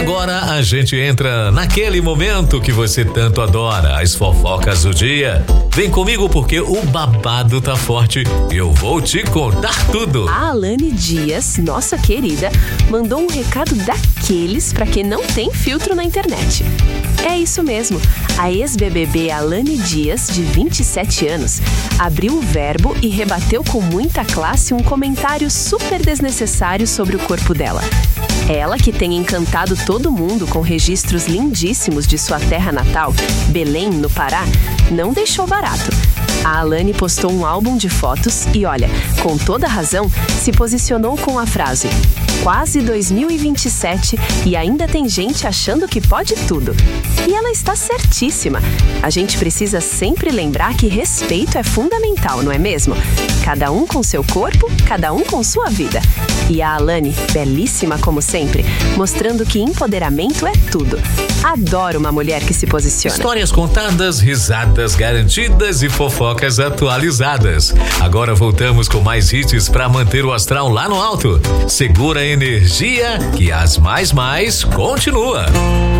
agora a gente entra naquele momento que você tanto adora, as fofocas do dia. Vem comigo porque o babado tá forte e eu vou te contar tudo. A Alane Dias, nossa querida, mandou um recado daqueles pra quem não tem filtro na internet. É isso mesmo, a ex-BBB Alane Dias, de 27 anos, abriu o verbo e rebateu com muita classe um comentário super desnecessário sobre o corpo dela. Ela, que tem encantado todo mundo com registros lindíssimos de sua terra natal, Belém, no Pará, não deixou barato. A Alane postou um álbum de fotos e, olha, com toda razão, se posicionou com a frase: quase 2027 e ainda tem gente achando que pode tudo. E ela está certíssima. A gente precisa sempre lembrar que respeito é fundamental, não é mesmo? Cada um com seu corpo, cada um com sua vida. E a Alane, belíssima como sempre, mostrando que empoderamento é tudo. Adoro uma mulher que se posiciona. Histórias contadas, risadas garantidas e fofocas atualizadas. Agora voltamos com mais hits para manter o astral lá no alto. Segura a energia que as mais continua.